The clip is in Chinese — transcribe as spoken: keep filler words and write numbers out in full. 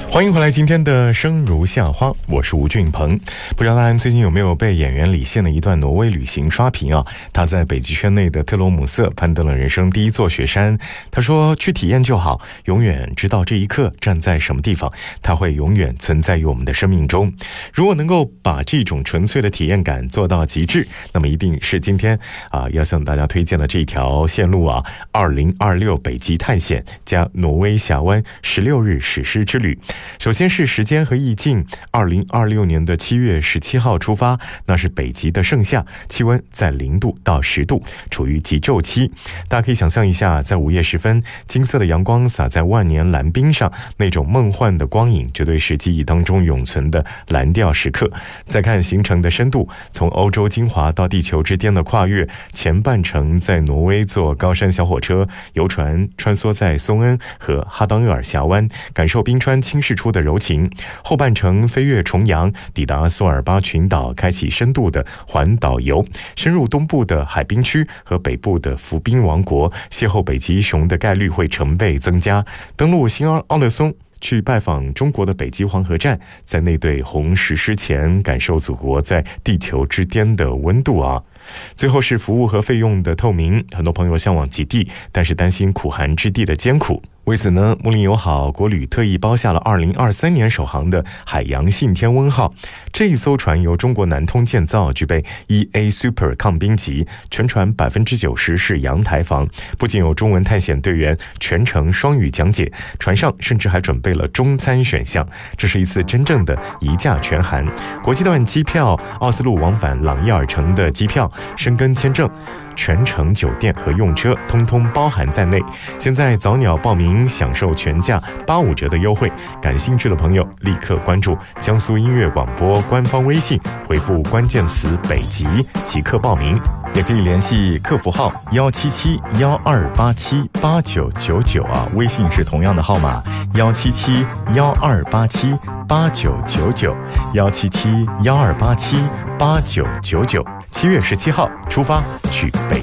欢迎回来，今天的生如夏花，我是吴俊鹏。不知道大家最近有没有被演员李现的一段挪威旅行刷屏啊？他在北极圈内的特罗姆瑟攀登了人生第一座雪山。他说：“去体验就好，永远知道这一刻站在什么地方，它会永远存在于我们的生命中。如果能够把这种纯粹的体验感做到极致，那么一定是今天啊要向大家推荐的这条线路啊，二零二六北极探险加挪威峡湾十六日史诗之旅。”首先是时间和意境，二零二六年的七月十七号出发，那是北极的盛夏，气温在零度到十度，处于极昼期。大家可以想象一下，在午夜时分，金色的阳光洒在万年蓝冰上，那种梦幻的光影绝对是记忆当中永存的蓝调时刻。再看行程的深度，从欧洲精华到地球之间的跨越，前半程在挪威坐高山小火车游船穿梭在松恩和哈当厄尔峡湾，感受冰川侵蚀出的柔情，后半程飞越重洋，抵达索尔巴群岛，开启深度的环岛游，深入东部的海滨区和北部的浮冰王国，邂逅北极熊的概率会成倍增加。登陆新奥勒松，去拜访中国的北极黄河站，在那对红石狮前感受祖国在地球之间的温度啊。最后是服务和费用的透明，很多朋友向往极地，但是担心苦寒之地的艰苦。为此呢，睦邻友好国旅特意包下了二零二三年首航的海洋信天翁号。这一艘船由中国南通建造，具备 E A Super 抗冰级，全船 百分之九十 是阳台房，不仅有中文探险队员全程双语讲解，船上甚至还准备了中餐选项。这是一次真正的一价全含，国际段机票、奥斯陆往返朗伊尔城的机票、申根签证、全程酒店和用车通通包含在内。现在早鸟报名享受全价八五折的优惠，感兴趣的朋友立刻关注江苏音乐广播官方微信，回复关键词北极即刻报名。也可以联系客服号幺七七幺二八七八九九九啊，微信是同样的号码幺七七幺二八七八九九九幺七七幺二八七八九九九。七月十七号出发去北